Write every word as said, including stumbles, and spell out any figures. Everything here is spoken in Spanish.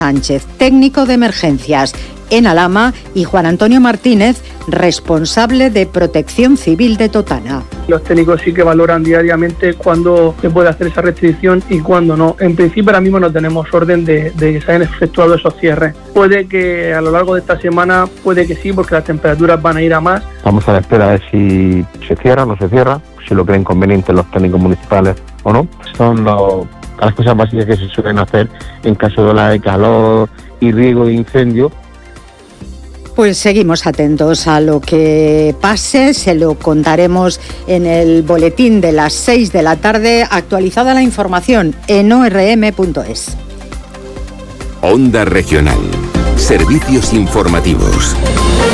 Sánchez, técnico de emergencias en Alhama, y Juan Antonio Martínez, responsable de Protección Civil de Totana. Los técnicos sí que valoran diariamente cuándo se puede hacer esa restricción y cuándo no. En principio ahora mismo no tenemos orden de, de que se hayan efectuado esos cierres. Puede que a lo largo de esta semana, puede que sí, porque las temperaturas van a ir a más. Vamos a la espera a ver si se cierra o no se cierra, si lo creen conveniente los técnicos municipales o no. Son los, las cosas básicas que se suelen hacer en caso de ola de calor y riesgo de incendio. Pues seguimos atentos a lo que pase, se lo contaremos en el boletín de las seis de la tarde, actualizada la información en o erre eme punto es. Onda Regional. Servicios informativos.